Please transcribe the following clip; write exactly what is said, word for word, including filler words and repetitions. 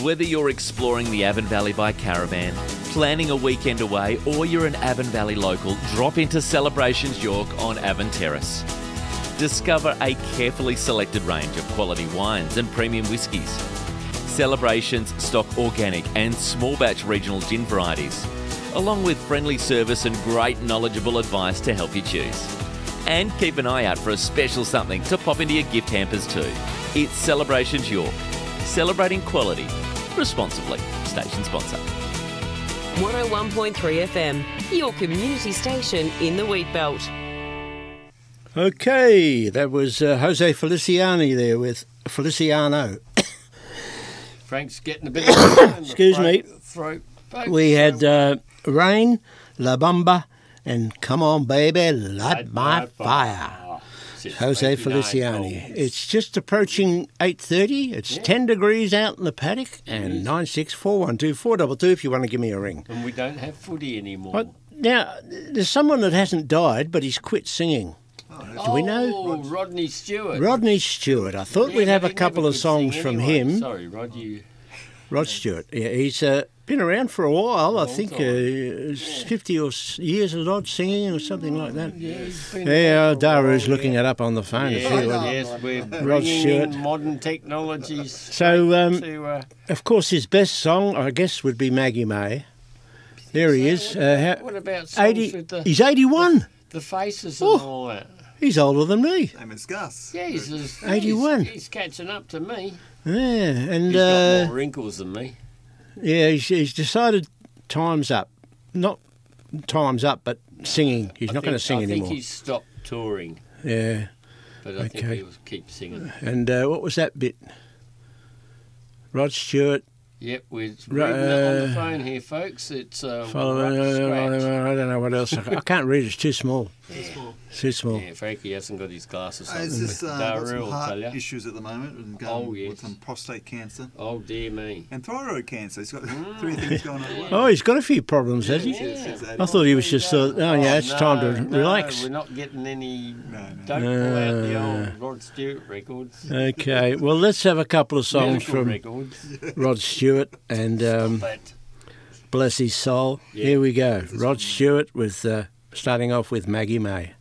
Whether you're exploring the Avon Valley by caravan, planning a weekend away, or you're an Avon Valley local, drop into Celebrations York on Avon Terrace. Discover a carefully selected range of quality wines and premium whiskies. Celebrations stock organic and small batch regional gin varieties, along with friendly service and great knowledgeable advice to help you choose. And keep an eye out for a special something to pop into your gift hampers too. It's Celebrations York. Celebrating quality responsibly. Station sponsor. one oh one point three F M, your community station in the Wheat Belt. Okay, that was uh, Jose Feliciani there with Feliciano. Frank's getting a bit of Excuse throat, me. Throat, throat, We had uh, Rain, La Bamba, and Come On Baby, Light My Fire. Jose Feliciani. It's just approaching eight thirty. It's yeah. ten degrees out in the paddock, and nine six four one two four two two if you want to give me a ring. And we don't have footy anymore. But now, there's someone that hasn't died, but he's quit singing. Oh, Do we know? Oh, Rodney Stewart. Rodney Stewart. I thought yeah, we'd have a couple of songs from anyway. him. Sorry, Rod, you... Rod Stewart. Yeah, he's uh, been around for a while. I think uh, fifty or s- years of odd singing or something like that. Yeah, he's been yeah Daru's while, looking yeah. it up on the phone. Yeah, to see what yes, we're Rod bringing Stewart. in modern technologies. So, um, to, uh, of course, his best song, I guess, would be Maggie May. There he is. Uh, what about songs eighty, with the... He's eighty-one. The faces and Oh. all that. He's older than me. Name is Gus. Yeah, he's, he's, eighty-one. He's, he's catching up to me. Yeah, and He's got uh, more wrinkles than me. yeah, he's, he's decided time's up. Not time's up, but singing. He's I not going to think- sing I anymore. think he's stopped touring, Yeah, but I think Okay. he'll keep singing. and uh, what was that bit? Rod Stewart. Yep, we're reading Right, it on the uh, phone here, folks. It's uh, Follow, rough scratch. I don't know what else. I I can't read. It's too small. Too small. Yeah, Frankie hasn't got his glasses Uh, on. it's just uh, got some Darryl will heart tell ya. issues at the moment, and going Oh, yes. with some prostate cancer Oh dear me. and thyroid cancer. He's got three things going on at once. Oh, he's got a few problems, has he? Yes, yes, I thought he was just thought, oh yeah, it's no, time to no, relax. We're not getting any. No, no. Don't pull out the Uh, old Rod Stewart records. Okay, well, let's have a couple of songs Medical from records. Rod Stewart and um, But bless his soul. Yeah. Here we go. Rod Stewart with uh, starting off with Maggie May.